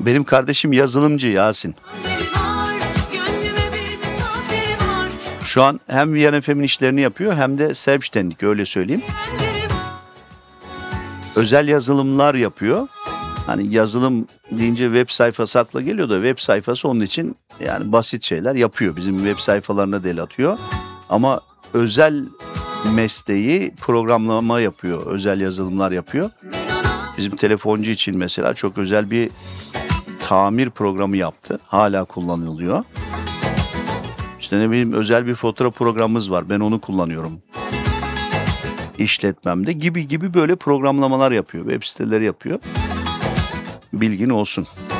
Benim kardeşim yazılımcı Yasin. Şu an hem VNFM'in işlerini yapıyor hem de selbstständig, öyle söyleyeyim. Özel yazılımlar yapıyor. Hani yazılım deyince web sayfası akla geliyor da web sayfası onun için yani basit şeyler yapıyor. Bizim web sayfalarına da el atıyor. Ama özel mesleği programlama yapıyor. Özel yazılımlar yapıyor. Bizim telefoncu için mesela çok özel bir tamir programı yaptı. Hala kullanılıyor. İşte ne bileyim, özel bir fotoğraf programımız var. Ben onu kullanıyorum işletmemde gibi böyle programlamalar yapıyor. Web siteleri yapıyor. Bilgin olsun.